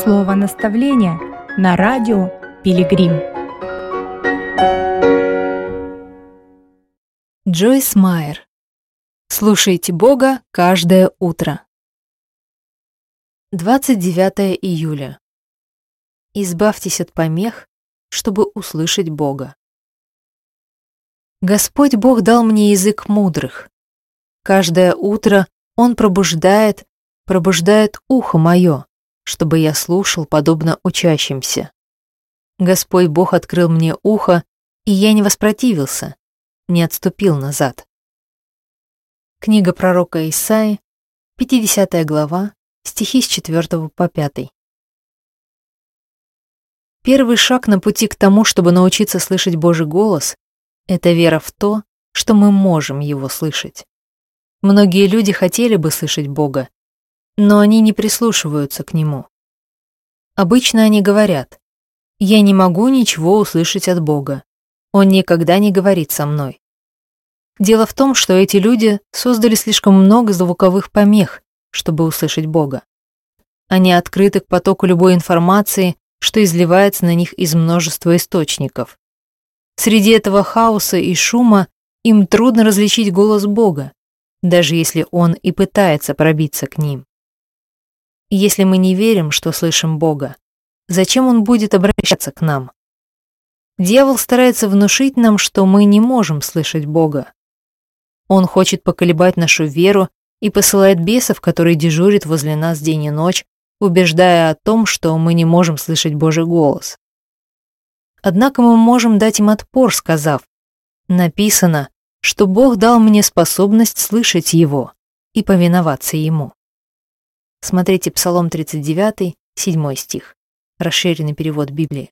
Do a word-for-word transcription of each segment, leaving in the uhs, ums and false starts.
Слово наставления на радио Пилигрим. Джойс Майер. Слушайте Бога каждое утро. двадцать девятое июля. Избавьтесь от помех, чтобы услышать Бога. Господь Бог дал мне язык мудрых. Каждое утро Он пробуждает, пробуждает ухо мое, чтобы я слушал, подобно учащимся. Господь Бог открыл мне ухо, и я не воспротивился, не отступил назад. Книга пророка Исаии, пятидесятая глава, стихи с четвёртого по пятый. Первый шаг на пути к тому, чтобы научиться слышать Божий голос, это вера в то, что мы можем его слышать. Многие люди хотели бы слышать Бога, но они не прислушиваются к Нему. Обычно они говорят: «Я не могу ничего услышать от Бога. Он никогда не говорит со мной». Дело в том, что эти люди создали слишком много звуковых помех, чтобы услышать Бога. Они открыты к потоку любой информации, что изливается на них из множества источников. Среди этого хаоса и шума им трудно различить голос Бога, даже если Он и пытается пробиться к ним. Если мы не верим, что слышим Бога, зачем Он будет обращаться к нам? Дьявол старается внушить нам, что мы не можем слышать Бога. Он хочет поколебать нашу веру и посылает бесов, которые дежурят возле нас день и ночь, убеждая о том, что мы не можем слышать Божий голос. Однако мы можем дать им отпор, сказав: «Написано, что Бог дал мне способность слышать Его и повиноваться Ему». Смотрите Псалом тридцать девятый, седьмой стих. Расширенный перевод Библии.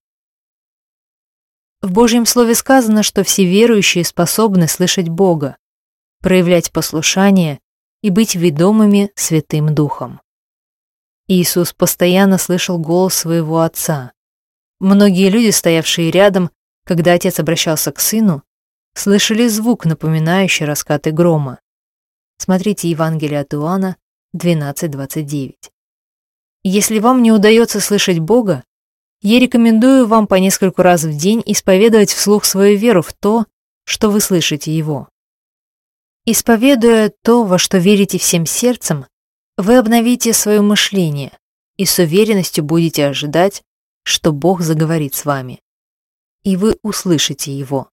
В Божьем Слове сказано, что все верующие способны слышать Бога, проявлять послушание и быть ведомыми Святым Духом. Иисус постоянно слышал голос своего Отца. Многие люди, стоявшие рядом, когда Отец обращался к Сыну, слышали звук, напоминающий раскаты грома. Смотрите Евангелие от Иоанна двенадцать двадцать девять. Если вам не удается слышать Бога, я рекомендую вам по нескольку раз в день исповедовать вслух свою веру в то, что вы слышите Его. Исповедуя то, во что верите всем сердцем, вы обновите свое мышление и с уверенностью будете ожидать, что Бог заговорит с вами, и вы услышите Его.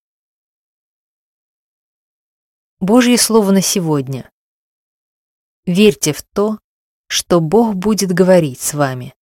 Божье Слово на сегодня. Верьте в то, что Бог будет говорить с вами.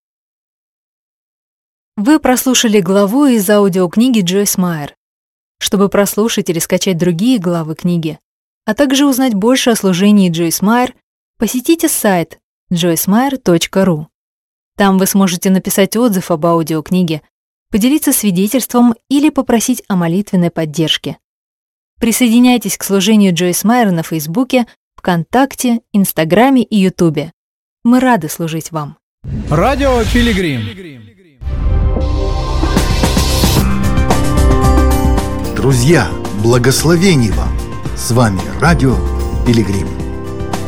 Вы прослушали главу из аудиокниги Джойс Майер. Чтобы прослушать или скачать другие главы книги, а также узнать больше о служении Джойс Майер, посетите сайт джойс майер точка ру. Там вы сможете написать отзыв об аудиокниге, поделиться свидетельством или попросить о молитвенной поддержке. Присоединяйтесь к служению Джойс Майер на Фейсбуке, ВКонтакте, Инстаграме и Ютубе. Мы рады служить вам. Радио Пилигрим. Друзья, благословений вам! С вами Радио Пилигрим.